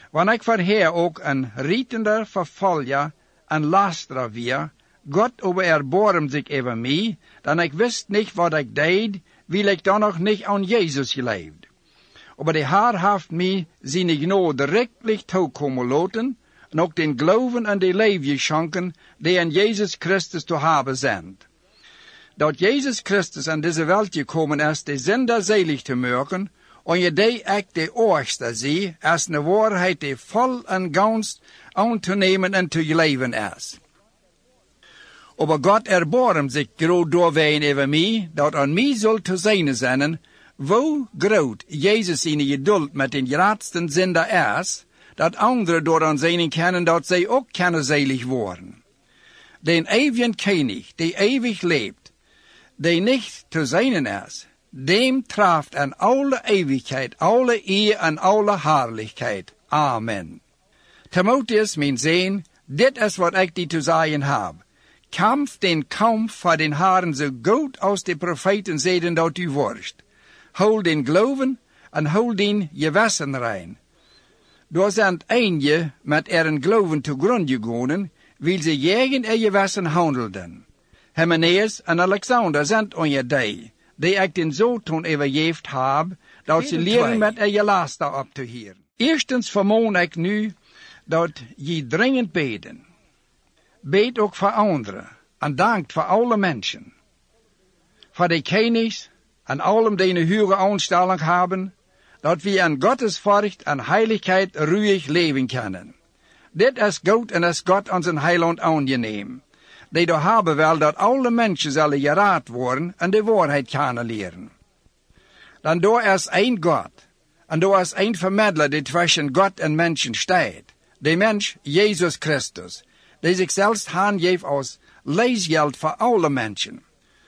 Want ik voorheer ook een rietender vervolger en lasteraar weer, God over erbarmt zich over mij, dan ik wist niet wat ik deed, wil ik dan nog niet aan Jezus geleefd. Aber de Heer heeft mij zijn genade rechtlich toekomen laten, en ook den geloven en de leven geschonken, die in Jezus Christus te hebben zijn. Dat Jezus Christus aan deze wereld gekomen is, de zinder selig te maken, en je die echt de oorste zie, als een waarheid die vol en gans aan te nemen en te leven is. Aber God erbarmt zich groot doorween over mij, dat aan mij zult te zijn zijn, hoe groot Jezus zijn geduld met den grootste zinder is, dat anderen door aan zijn kennen dat zij ook kunnen selig worden. Den eeuwigen König, die eeuwig lebt, die niet te zijn is, dem traft in alle eeuwigheid, alle eer en alle herrlichkeit. Amen. Timotheus, mijn zoon, dit is wat ik die te zeggen heb. Kamp den Kampf voor den Herren zo goed als de profeten zeiden dat u worst. Hol den geloven en hol den gewissen rein. Door zijn eindje met eren geloven te grond gegaan, wil ze jegen gewissen handelden. Hymenaeus en Alexander zijn on die ik den zoon overgeeft heb, dat ze leren met je laster op te hier. Eerstens vermoon ik nu, dat je dringend beden. Beet ook voor anderen, en dankt voor alle mensen. Voor de kennis, en allem die een hoge aanstelling hebben, dat we in Gottes furcht en heiligheid ruhig leven kunnen. Dit is goed en is God ons een heiland aangeneem. Die door hebben wel dat alle mensen zullen geraad worden en de waarheid kunnen leren. Dan door is één God, en door is één vermiddelaar die tussen God en mensen staat. De mens, Jezus Christus, die zichzelf aangeeft als leesgeld voor alle mensen.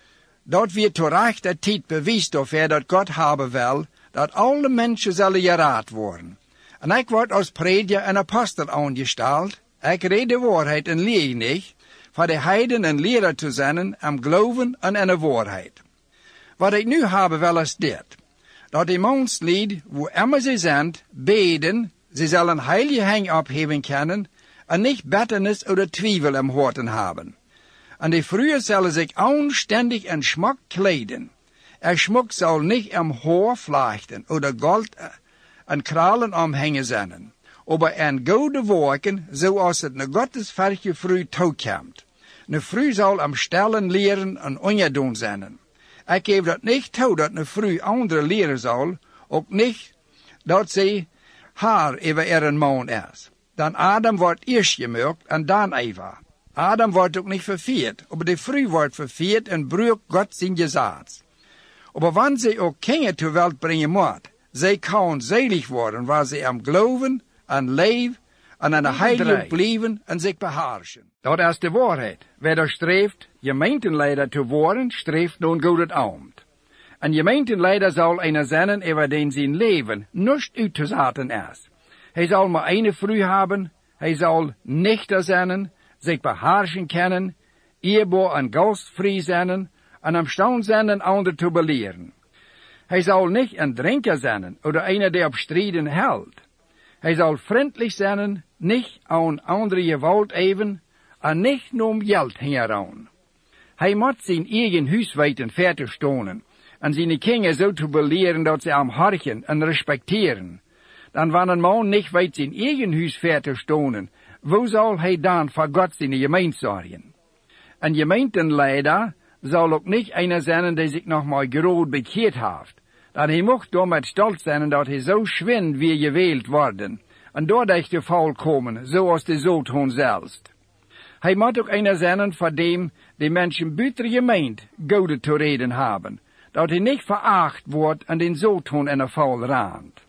Dat we terecht de tijd bewijst over dat God hebben wil, dat alle mensen zullen geraad worden. En ik word als prediker en apostel aangesteld. Ik red de waarheid en leer niet, voor de heiden en leraar te zijn, am geloven en in de waarheid. Wat ik nu hebben wil is dit, dat de menslied, wo immer ze zijn, beden, ze zullen heilige hang opheven kunnen, en niet bitternis oder twijfel im Horten hebben. En de vrouwen zullen zich aanständig en schmuck kleden. Schmuck zal niet im Haar vlechten oder Gold en kralen omhängen zijn, aber in goede werken, zoals het een gottesverge vrouw toekomt. Een vrouw zal am stellen leren en ongedoen zijn. Ik geef dat niet toe dat een vrouw andere leren zal, ook niet dat ze haar over een man is. Dan Adam wordt eerst gemaakt en dan Eva. Adam wordt ook niet verveerd, maar de vrouw wordt verveerd en bruikt God zijn gezaad. Maar wanneer ze ook kinderen ter wereld brengen moet, zij kan selig worden waar ze am geloven en leven en aan de heilige blijven en zich beheersen. Dat is de waarheid. Wer er streeft gemeenteleider te worden, streeft nun goed het ambt. Een gemeenteleider zal een zijn over den zijn leven niet uit te zetten is. Hij zal maar een vrouw hebben, hij zal nichter zijn, zich beheersen kunnen, eerbaar en gastvrij zijn, en am stand zijn en anderen te beleren. Hij zal niet een drinker zijn, oder einer die op strijden houdt. Hij zal vriendelijk zijn, niet aan anderen geweld even, en niet om geld hieraan. Hij moet zijn eigen huis weten fertig stonen, en zijn kinderen zo te beleren dat ze hem harken en respecteren. Dan wanneer een man niet weet zijn eigen huis fertig stonen, hoe zal hij dan voor God zijn gemeente zorgen? Een gemeenteleider zal ook niet einer zijn die zich nog maar groot bekeerd heeft. Dat hij mocht door met stolz zijn dat hij zo schwind weer gewählt worden, en doordat te val komen, zoals de zoon zelfs. Hij moet ook einer zijn voor dem die mensen buiten de gemeente goede te reden hebben, dat hij niet veracht wordt en den zoon in de val raakt.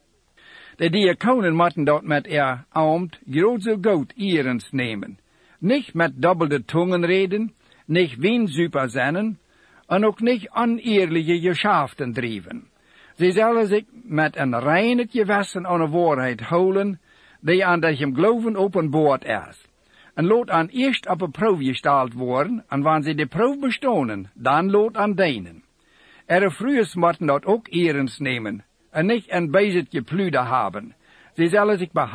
De diakonen moeten dat met ambt groot zo goed erens nemen, niet met dubbelde tongen reden, niet wienzuiper zijn, en ook niet oneerlijke geschäften drijven. Ze zullen zich met een rein gewissen aan de waarheid houden, die aan dat je geloven openbaard is. En laat aan eerst op een proef gesteld worden, en wanneer ze de proef bestonen, dan laat aan dienen. Vrouwen moeten dat ook erens nemen, en niet een bezig gepluder hebben. Ze zullen zich